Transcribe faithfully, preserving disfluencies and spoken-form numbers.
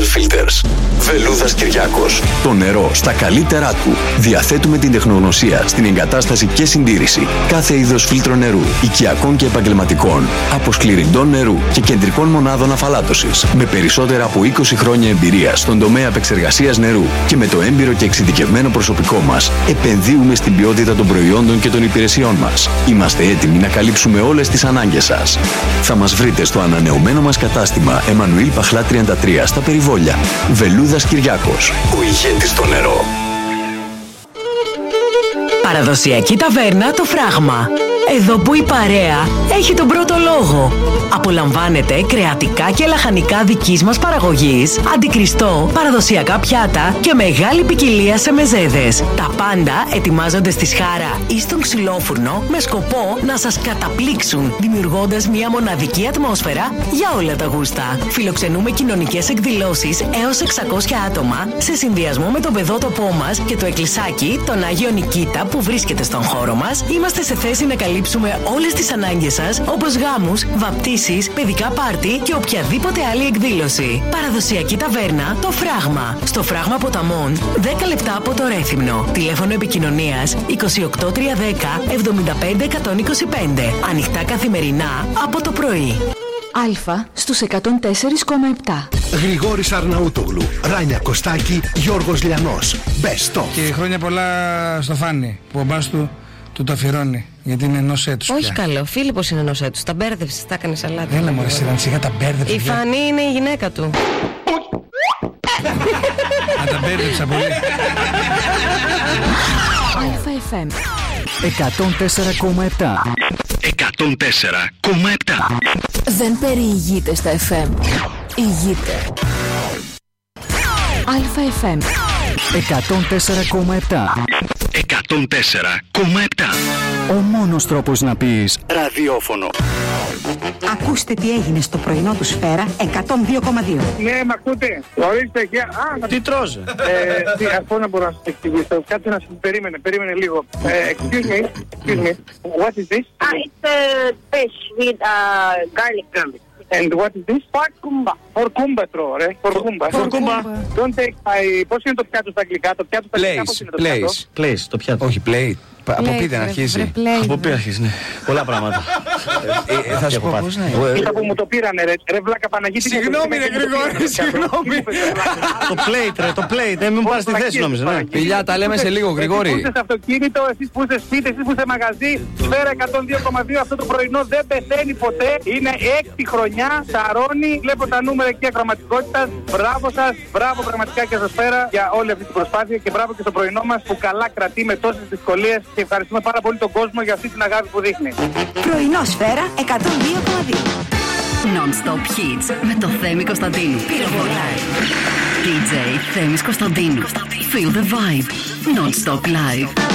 Crystal Filters. Βελούδας Κυριάκος. Το νερό στα καλύτερά του. Διαθέτουμε την τεχνογνωσία στην εγκατάσταση και συντήρηση κάθε είδος φίλτρο νερού, οικιακών και επαγγελματικών, αποσκληρυντών νερού και κεντρικών μονάδων αφαλάτωσης. Με περισσότερα από είκοσι χρόνια εμπειρία στον τομέα επεξεργασίας νερού και με το έμπειρο και εξειδικευμένο προσωπικό μας, επενδύουμε στην ποιότητα των προϊόντων και των υπηρεσιών μας. Είμαστε έτοιμοι να καλύψουμε όλες τις ανάγκες σας. Θα μας βρείτε στο ανανεωμένο μας κατάστημα Εμμανουήλ Παχλά τριάντα τρία στα Περιβόλια. Βελούδας Κυριάκος. Ο ηγέτης στο νερό. Παραδοσιακή ταβέρνα Το Φράγμα. Εδώ που η παρέα έχει τον πρώτο λόγο. Απολαμβάνετε κρεατικά και λαχανικά δικής μας παραγωγής, αντικριστό, παραδοσιακά πιάτα και μεγάλη ποικιλία σε μεζέδες. Τα πάντα ετοιμάζονται στη σχάρα ή στον ξυλόφουρνο με σκοπό να σας καταπλήξουν, δημιουργώντας μια μοναδική ατμόσφαιρα για όλα τα γούστα. Φιλοξενούμε κοινωνικές εκδηλώσεις έως εξακόσια άτομα σε συνδυασμό με τον παιδότοπό μας και το εκκλησάκι τον Άγιο Νικήτα που βρίσκεται στον χώρο μας. Είμαστε σε θέση να καλύψουμε όλες τις ανάγκες σας, όπως γάμους, βαπτίσεις, παιδικά πάρτι και οποιαδήποτε άλλη εκδήλωση. Παραδοσιακή ταβέρνα Το Φράγμα. Στο Φράγμα Ποταμών, δέκα λεπτά από το Ρέθυμνο. Τηλέφωνο επικοινωνίας είκοσι οκτώ τριακόσια δέκα εβδομήντα πέντε εκατόν είκοσι πέντε. Ανοιχτά καθημερινά από το πρωί. Αλφα στους εκατόν τέσσερα κόμμα επτά. Γρηγόρης Αρναούτογλου, Ράνια Κωστάκη, Γιώργος Λιανός. Best of. Και χρόνια πολλά στο Φάνη που ο μπάς του του το αφιερώνει. Γιατί είναι ενός έτους. Όχι πια. Καλό, Φίλιππος είναι ενός έτους. Τα μπέρδεψες, τα έκανε σαλάτα. Έλα μωρέ σειρά, σιγά τα μπέρδεψες. Η Φανή είναι η γυναίκα του. Να τα μπέρδεψα πολύ. Αλφα εφ εμ εκατόν τέσσερα κόμμα επτά. εκατόν τέσσερα κόμμα επτά. Δεν περιηγείται στα εφ εμ. Ηγείται. Αλφα εφ εμ εκατόν τέσσερα κόμμα επτά. εκατόν τέσσερα κόμμα επτά. Ο μόνος τρόπος να πεις ραδιόφωνο. Ακούστε τι έγινε στο πρωινό του Σφαίρα εκατόν δύο κόμμα δύο. Ναι, μ' ακούτε. Ορίστε και... Α, τι τρως? Ε, τι, αυτό να μπορώ να σας εξηγήσω. Κάτσε να σας περίμενε, περίμενε λίγο. Ε, excuse me, excuse me. What is this? Ah, it's a fish with uh, garlic garlic. And what is this? Porkumba. Porkumba τρώω, ρε. Porkumba. Porkumba. Don't take my... Πώς είναι το πιάτο στα αγγλικά? Το πιάτο στα αγγλικά πώς είναι το πιάτο? Place, place, το πιάτο. Όχι, plate. Από πού δεν αρχίζει? Από πού αρχίζει, ναι. Πολλά πράγματα. Θα σου πω πώς να είναι. Κοίτα που μου το πήρανε ρε, ρε βλάκα Παναγίτη. Συγγνώμη ρε Γρηγόρη, συγγνώμη. Το plate ρε, το plate, δεν μην πάρεις τη θέση νόμιζα. Φιλιά, τα λέμε σε λίγο Γρηγόρη. Εσείς που είστε σε αυτοκίνητο, εσείς που είστε σπίτι, εσείς που είστε μαγαζί, Σφαίρα εκατόν δύο κόμμα δύο, αυτό το πρωινό δεν πεθαίνει ποτέ. Είναι έκτη χρονιά, σαρώνει, βλέπω τα νούμερα και ακροματικότητας. Μπράβο σας, μπράβο πραγματικά και στο Σφαίρα για όλη αυτή την προσπάθεια και μπράβο και στο πρωινό μας που καλά κρατεί με τόσες δυσκολίες. Και ευχαριστούμε πάρα πολύ τον κόσμο για αυτή την αγάπη που δείχνει. Πρωινό Σφαίρα εκατόν δύο κόμμα δύο. Non-stop hits με το Θέμη Κωνσταντίνου. ντι τζέι Θέμης Κωνσταντίνου. Feel the vibe. Non-stop live.